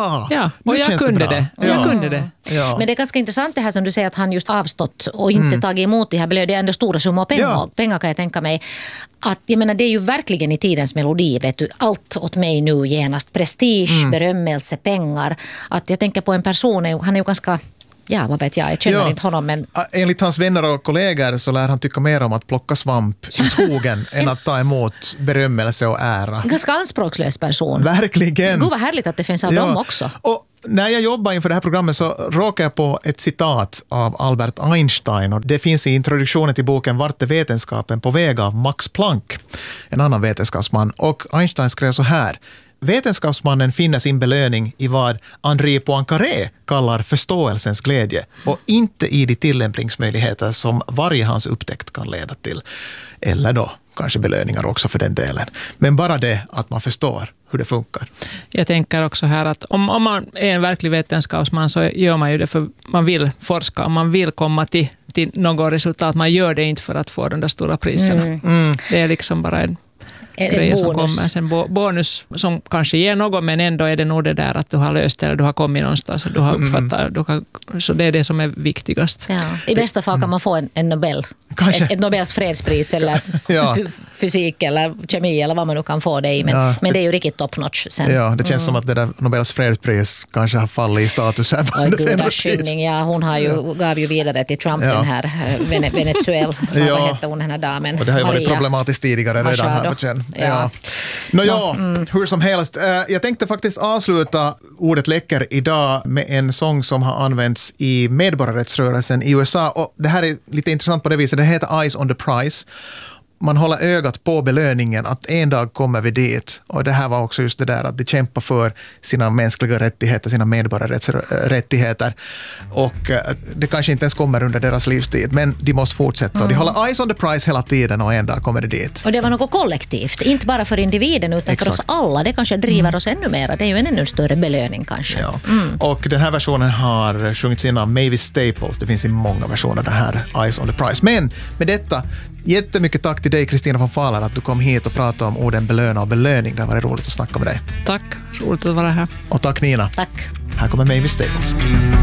Ja, och jag kunde det. Jag kunde det. Ja. Men det är ganska intressant det här som du säger att han just avstått och inte tagit emot det här. Det är ändå stora summor pengar kan jag tänka mig. Att, jag menar, det är ju verkligen i tidens melodi, vet du. Allt åt mig nu genast. Prestige, berömmelse, pengar. Att jag tänker på en person, han är ju ganska... Ja, vad vet jag känner inte honom. Men... Enligt hans vänner och kollegor så lär han tycka mer om att plocka svamp i skogen än att ta emot berömmelse och ära. En ganska anspråkslös person. Verkligen. Gud vad härligt att det finns av dem också. Och när jag jobbar inför det här programmet så råkar jag på ett citat av Albert Einstein. Och det finns i introduktionen till boken Vart är vetenskapen på väg av Max Planck, en annan vetenskapsman. Och Einstein skrev så här: vetenskapsmannen finner sin belöning i vad Henri Poincaré kallar förståelsens glädje och inte i de tillämpningsmöjligheter som varje hans upptäckt kan leda till. Eller då kanske belöningar också för den delen. Men bara det att man förstår hur det funkar. Jag tänker också här att om man är en verklig vetenskapsman så gör man ju det för man vill forska och man vill komma till något resultat. Man gör det inte för att få de där stora priserna. Det är liksom bara en grejer som kommer. Sen bonus som kanske ger något, men ändå är det nog det där att du har löst det eller du har kommit någonstans och du har uppfattat. Så det är det som är viktigast. Ja. I bästa fall kan man få en Nobel. Ett Nobels fredspris eller fysik eller kemi eller vad man nu kan få det i. Men det är ju riktigt top notch sen. Ja, det känns som att det där Nobels fredspris kanske har fallit i status här. Hon har ju, gav ju vidare till Trump den här Venezuela. Vad heter hon, den här damen? Och det har ju varit problematiskt tidigare redan här på känn. Hur som helst. Jag tänkte faktiskt avsluta ordet läcker idag med en sång som har använts i medborgarrättsrörelsen i USA. Och det här är lite intressant på det viset. Det heter Eyes on the Prize. Man håller ögat på belöningen, att en dag kommer vi dit. Och det här var också just det där att de kämpar för sina mänskliga rättigheter, sina medborgarrättigheter. Och det kanske inte ens kommer under deras livstid, men de måste fortsätta. Och de håller eyes on the prize hela tiden och en dag kommer det dit. Och det var något kollektivt, inte bara för individen utan för oss alla. Det kanske driver oss ännu mer. Det är ju en ännu större belöning kanske. Ja. Och den här versionen har sjungits in av Mavis Staples. Det finns i många versioner den här Eyes on the Prize. Men med detta, jättemycket tack till dig Kristina von Fahler att du kom hit och pratade om orden belöna och belöning. Det har varit roligt att snacka med dig. Tack, roligt att vara här. Och tack Nina. Tack. Här kommer Mavis Staples.